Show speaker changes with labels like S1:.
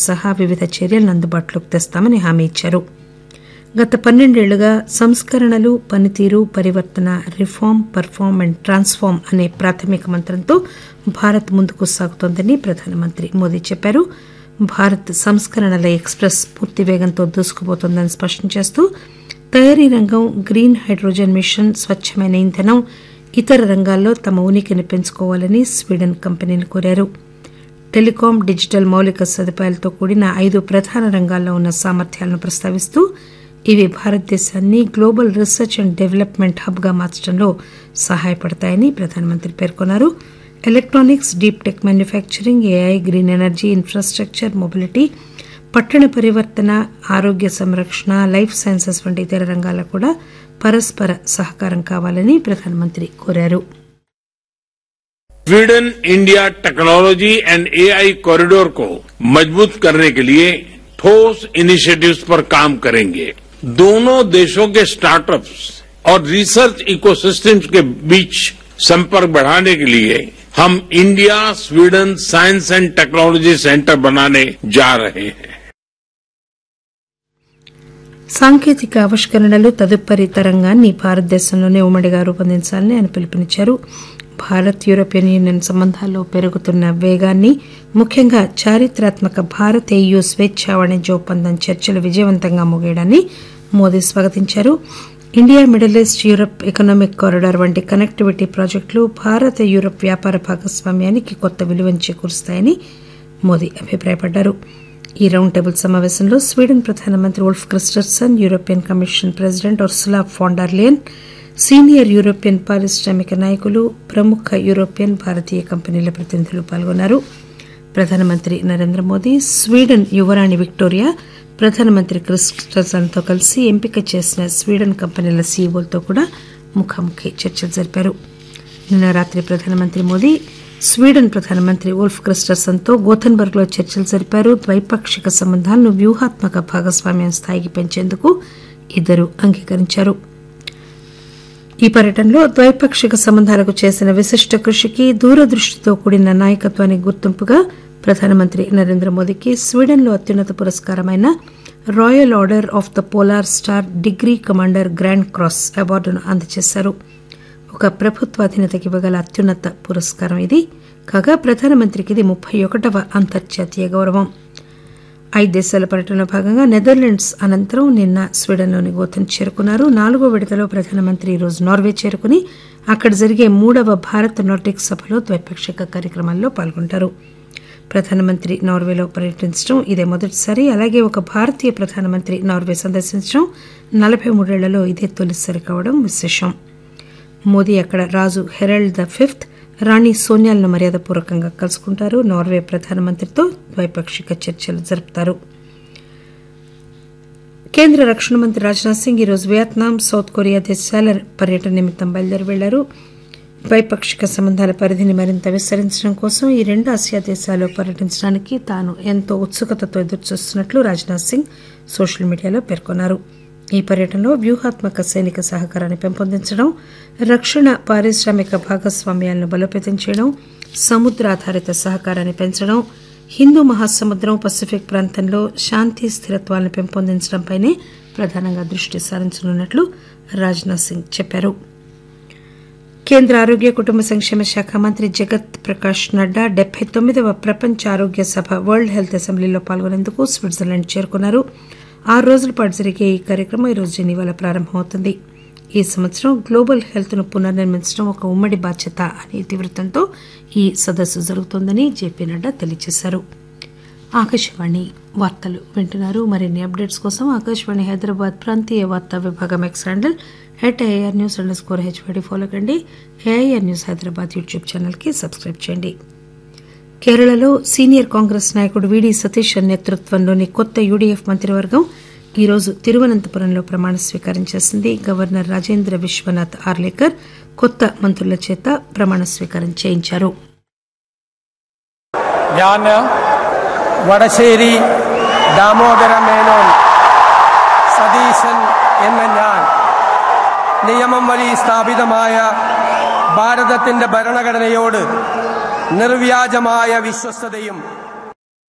S1: సహా వివిధ చర్యలను అందుబాటులోకి తెస్తామని హామీ ఇచ్చారు. గత 12 ఏళ్లుగా సంస్కరణలు, పనితీరు, పరివర్తన, రిఫార్మ్, పర్ఫార్మ్ అండ్ ట్రాన్స్ఫార్మ్ అనే ప్రాథమిక మంత్రంతో భారత్ ముందుకు సాగుతోందని ప్రధానమంత్రి మోదీ చెప్పారు. భారత్ సంస్కరణల ఎక్స్ప్రెస్ పూర్తి వేగంతో దూసుకుపోతోందని స్పష్టం చేస్తూ తయారీ రంగం, గ్రీన్ హైడ్రోజన్ మిషన్, స్వచ్చమైన ఇంధనం, ఇతర రంగాల్లో తమ ఉనికిని పెంచుకోవాలని స్వీడన్ కంపెనీని కోరారు. టెలికాం, డిజిటల్ మౌలిక సదుపాయాలతో కూడిన 5 ప్రధాన రంగాల్లో ఉన్న సామర్థ్యాలను ప్రస్తావిస్తూ ఇవి భారతదేశాన్ని global research and development hub గా మార్చడంలో సహాయపడతాయని ప్రధానమంత్రి పేర్కొన్నారు. Electronics, deep tech manufacturing, AI, green energy, infrastructure, mobility, పట్టణ పరివర్తన, ఆరోగ్య సంరక్షణ, లైఫ్ సైన్సెస్ వంటి ఇతర రంగాల్లో కూడా పరస్పర సహకారం కావాలని ప్రధానమంత్రి కోరారు.
S2: Sweden India technology and AI corridor को मजबूत करने के लिए ठोस इनिशिएटिव्स पर काम करेंगे. दोनों देशों के स्टार्टअप्स और रिसर्च इकोसिस्टम्स के बीच संपर्क बढ़ाने के लिए हम India Sweden science and technology centre बनाने जा रहे हैं.
S1: సాంకేతిక ఆవిష్కరణలు తదుపరి తరంగాన్ని భారతదేశంలోనే ఉమ్మడిగా రూపొందించాలని ఆయన పిలుపునిచ్చారు. భారత్ యూరోపియన్ యూనియన్ సంబంధాల్లో పెరుగుతున్న వేగాన్ని, ముఖ్యంగా చారిత్రాత్మక భారత్ EU స్వేచ్ఛా వాణిజ్య ఒప్పందం చర్చలు విజయవంతంగా ముగియడాన్ని Modi స్వాగతించారు. India, middle east, Europe economic corridor వంటి కనెక్టివిటీ ప్రాజెక్టులు భారత యూరప్ వ్యాపార భాగస్వామ్యానికి కొత్త విలువను చేకూరుస్తాయని మోదీ అభిప్రాయపడ్డారు. ఈ రౌండ్ టేబుల్ సమావేశంలో స్వీడన్ ప్రధానమంత్రి wolf Kristersson, European commission president Ursula fan డర్ Leyen, senior European పారిశ్రామిక నాయకులు, ప్రముఖ యూరోపియన్, భారతీయ కంపెనీల ప్రతినిధులు పాల్గొన్నారు. ప్రధానమంత్రి నరేంద్ర మోదీ స్వీడన్ యువరాణి విక్టోరియా ప్రధానమంత్రి క్రిస్టర్సన్తో కలిసి ఎంపిక చేసిన స్వీడన్ కంపెనీల సీఈఓలతో కూడా ముఖాముఖి చర్చలు జరిపారు. నిన్న రాత్రి ప్రధానమంత్రి మోదీ స్వీడన్ ప్రధానమంత్రి ఉల్ఫ్ క్రిస్టర్సన్తో గోథెన్బర్గ్లో చర్చలు జరిపారు. ద్వైపాక్షిక సంబంధాలను వ్యూహాత్మక భాగస్వామ్యం స్థాయికి పెంచేందుకు ఇద్దరు అంగీకరించారు. ఈ పర్యటనలో ద్వైపాక్షిక సంబంధాలకు చేసిన విశిష్ట కృషికి, దూరదృష్టితో కూడిన నాయకత్వానికి గుర్తింపుగా ప్రధానమంత్రి నరేంద్ర మోదీకి స్వీడన్లో అత్యున్నత పురస్కారమైన royal order of the polar star degree commander grand cross అవార్డును అందజేశారు. ఒక ప్రభుత్వాధీనతకి ఇవ్వగల అత్యున్నత పురస్కారం ఇది కాగా ప్రధానమంత్రికి ఇది 31వ అంతర్జాతీయ గౌరవం. 5 దేశాల పర్యటనలో భాగంగా నెదర్లాండ్స్ అనంతరం నిన్న స్వీడన్లోని గోథెన్ చేరుకున్నారు. 4వ విడతలో ప్రధానమంత్రి ఈరోజు నార్వే చేరుకుని అక్కడ జరిగే 3వ భారత్ నార్డిక్ సభలో ద్వైపాక్షిక కార్యక్రమాల్లో పాల్గొంటారు. ప్రధానమంత్రి నార్వేలో పర్యటించడం ఇదే మొదటిసారి. అలాగే ఒక భారతీయ ప్రధానమంత్రి నార్వే సందర్శించడం 43 ఏళ్లలో ఇదే తొలిసారి కావడం విశేషం. మోదీ అక్కడ రాజు హెరాల్డ్ V, రాణి సోనియాలను మర్యాదపూర్వకంగా కలుసుకుంటారు. నార్వే ప్రధానమంత్రితో ద్వైపాక్షిక చర్చలు జరుపుతారు. కేంద్ర రక్షణ మంత్రి రాజ్నాథ్ సింగ్ ఈరోజు వియత్నాం, సౌత్ కొరియా దేశాల పర్యటన నిమిత్తం బయలుదేరి వెళ్లారు. ద్వైపాక్షిక సంబంధాల పరిధిని మరింత విస్తరించడం కోసం ఈ 2 ఆసియా దేశాల్లో పర్యటించడానికి తాను ఎంతో ఉత్సుకతతో ఎదురుచూస్తున్నట్లు రాజ్నాథ్ సింగ్ సోషల్ మీడియాలో పేర్కొన్నారు. ఈ పర్యటనలో వ్యూహాత్మక సైనిక సహకారాన్ని పెంపొందించడం, రక్షణ పారిశ్రామిక భాగస్వామ్యాలను బలోపేతం చేయడం, సముద్ర ఆధారిత సహకారాన్ని పెంచడం, హిందూ మహాసముద్రం, పసిఫిక్ ప్రాంతంలో శాంతి స్థిరత్వాలను పెంపొందించడంపైనే ప్రధానంగా దృష్టి సారించనున్నట్లు రాజ్నాథ్ సింగ్ చెప్పారు. కేంద్ర ఆరోగ్య కుటుంబ సంక్షేమ శాఖ మంత్రి జగత్ ప్రకాష్ నడ్డా 79వ ప్రపంచ ఆరోగ్య సభ వరల్డ్ హెల్త్ అసెంబ్లీలో పాల్గొనేందుకు స్విట్జర్లాండ్ చేరుకున్నారు. 6 రోజుల పాటు జరిగే ఈ కార్యక్రమం ఈరోజు జెనీవాలో ప్రారంభమవుతుంది. ఈ సంవత్సరం గ్లోబల్ హెల్త్ ను పునర్నిర్మించడం ఒక ఉమ్మడి బాధ్యత అనే ఇతివృత్తంతో ఈ సదస్సు జరుగుతోందని జేపీ నడ్డా తెలియజేశారు. ఆకాశవాణి వార్తలు వింటున్నారు. మరిన్ని అప్డేట్స్ కోసం ఆకాశవాణి హైదరాబాద్ ప్రాంతీయ వార్తా విభాగం ఎక్స్ హ్యాండిల్ @AIRnews_HD ఫాలో కండి. AIR news Hyderabad YouTube channel కి సబ్స్క్రైబ్ చేయండి. కేరళలో సీనియర్ కాంగ్రెస్ నాయకుడు వీడీ సతీశన్ నేతృత్వంలోని కొత్త యూడీఎఫ్ మంత్రివర్గం ఈరోజు తిరువనంతపురంలో ప్రమాణ స్వీకారం చేసింది. గవర్నర్ రాజేంద్ర విశ్వనాథ్ ఆర్లేకర్ కొత్త మంత్రుల చేత ప్రమాణ స్వీకారం చేయించారు.
S3: വടശ്ശേരി ദാമോദര മേനോൻ സതീശൻ എന്ന ഞാൻ നിയമം വഴി സ്ഥാപിതമായ ഭാരതത്തിന്റെ ഭരണഘടനയോട് നിർവ്യാജമായ വിശ്വസ്തതയും